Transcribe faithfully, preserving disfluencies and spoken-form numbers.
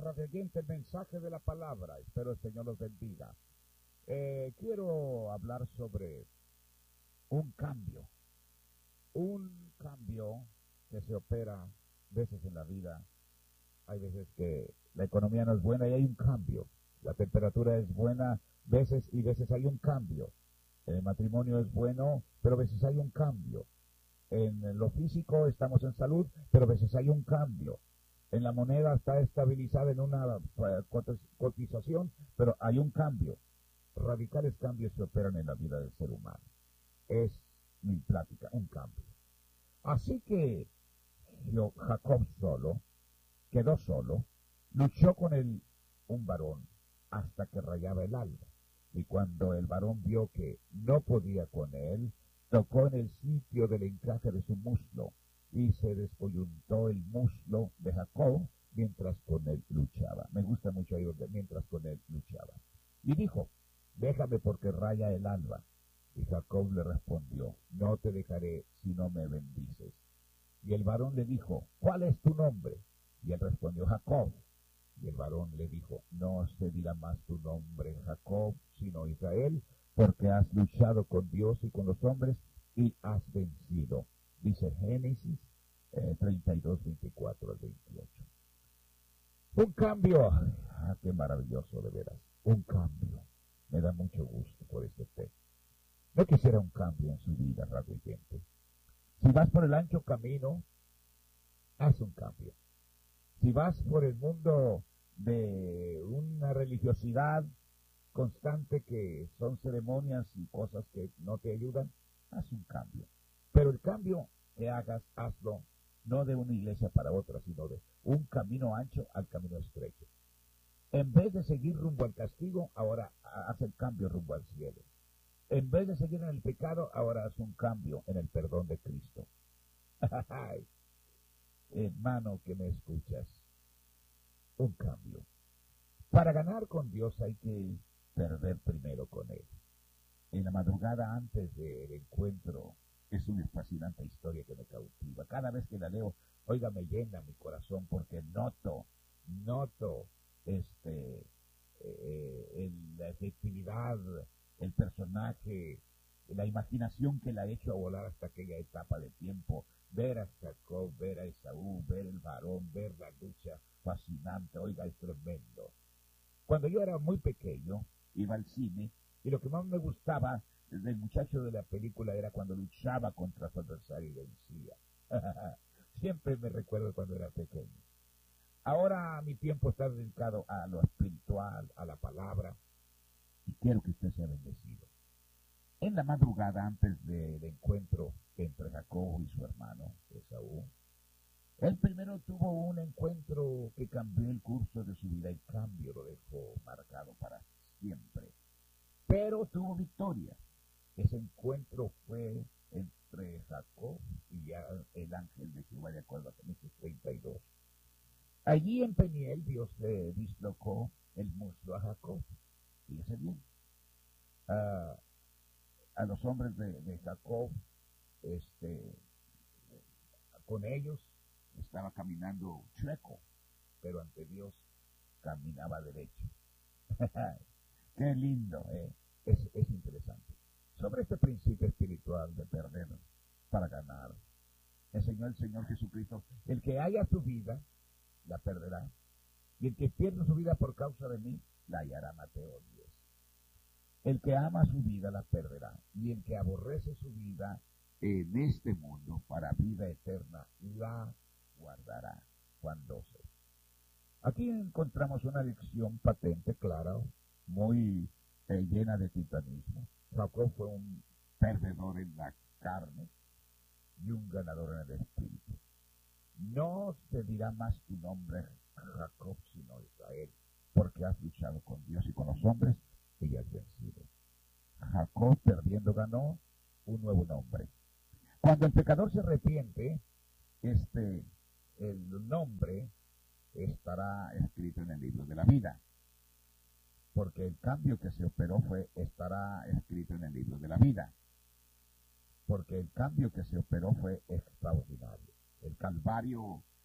radio oyente, el mensaje de la palabra. Espero el Señor los bendiga. Eh, quiero hablar sobre un cambio. Un cambio que se opera veces en la vida. Hay veces que la economía no es buena y hay un cambio. La temperatura es buena veces y veces hay un cambio. El matrimonio es bueno, pero a veces hay un cambio. En lo físico estamos en salud, pero a veces hay un cambio. En la moneda está estabilizada en una cotización, pero hay un cambio. Radicales cambios se operan en la vida del ser humano. Es mi plática, un cambio. Así que yo, Jacob solo, quedó solo, luchó con el, un varón hasta que rayaba el alba. Y cuando el varón vio que no podía con él, tocó en el sitio del encaje de su muslo y se descoyuntó el muslo de Jacob mientras con él luchaba. Me gusta mucho ahí donde mientras con él luchaba. Y dijo, déjame porque raya el alba. Y Jacob le respondió, no te dejaré si no me bendices. Y el varón le dijo, ¿cuál es tu nombre? Y él respondió, Jacob. Y el varón le dijo, no se dirá más tu nombre Jacob, sino Israel, porque has luchado con Dios y con los hombres y has vencido. Dice Génesis eh, treinta y dos, veinticuatro al veintiocho. Un cambio. Ah, qué maravilloso de veras. Un cambio. Me da mucho gusto por este texto. No quisiera un cambio en su vida, radio oyente. Si vas por el ancho camino, haz un cambio. Si vas por el mundo de una religiosidad constante que son ceremonias y cosas que no te ayudan, haz un cambio. Pero el cambio que hagas, hazlo no de una iglesia para otra, sino de un camino ancho al camino estrecho. En vez de seguir rumbo al castigo, ahora haz el cambio rumbo al cielo. En vez de seguir en el pecado, ahora haz un cambio en el perdón de Cristo. Hermano que me escuchas, un cambio. Para ganar con Dios hay que perder primero con Él. En la madrugada antes del encuentro es una fascinante historia que me cautiva. Cada vez que la leo, oiga, me llena mi corazón porque noto, noto este, eh, el, la efectividad, el personaje, la imaginación que la ha hecho a volar hasta aquella etapa de tiempo. Ver a Jacob, ver a Esaú, ver el varón, ver la lucha fascinante, oiga, es tremendo. Cuando yo era muy pequeño, iba al cine, y lo que más me gustaba del muchacho de la película era cuando luchaba contra su adversario y vencía. Siempre me recuerdo cuando era pequeño. Ahora mi tiempo está dedicado a lo espiritual, a la palabra, y quiero que usted sea bendecido. En la madrugada antes del encuentro entre Jacob y su hermano Esaú, él primero tuvo un encuentro que cambió el curso de su vida. El cambio lo dejó marcado para siempre. Pero tuvo victoria. Ese encuentro fue entre Jacob y el ángel de Jehová, de acuerdo a Génesis treinta y dos. Allí en Peniel Dios le dislocó el muslo a Jacob. Fíjese bien. Uh, a los hombres de, de Jacob, este, con ellos estaba caminando chueco, pero ante Dios caminaba derecho. Qué lindo, ¿eh? es, es interesante. Sobre este principio espiritual de perder para ganar, enseñó el Señor Jesucristo, el que haya su vida, la perderá, y el que pierda su vida por causa de mí, la hallará. Mateo diez. El que ama su vida la perderá, y el que aborrece su vida en este mundo para vida eterna la guardará. Juan doce. Aquí encontramos una lección patente, clara, muy eh, llena de titanismo. Jacob fue un perdedor en la carne y un ganador en el espíritu. No se dirá más tu nombre Jacob, sino Israel, porque has luchado con Dios y con los hombres y has vencido. Jacob, perdiendo, ganó un nuevo nombre. Cuando el pecador se arrepiente, este, el nombre estará escrito en el libro de la vida, porque el cambio que se operó fue, estará escrito en el libro de la vida, porque el cambio que se operó fue extraordinario. El Calvario